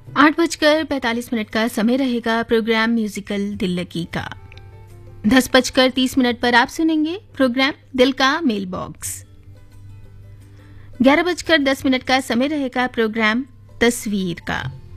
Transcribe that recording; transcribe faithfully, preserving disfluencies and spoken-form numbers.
आठ बजकर पैंतालीस मिनट का समय रहेगा प्रोग्राम म्यूजिकल दिल लगी का। दस बजकर तीस मिनट पर आप सुनेंगे प्रोग्राम दिल का मेल बॉक्स। ग्यारह बजकर दस मिनट का समय रहेगा प्रोग्राम तस्वीर का।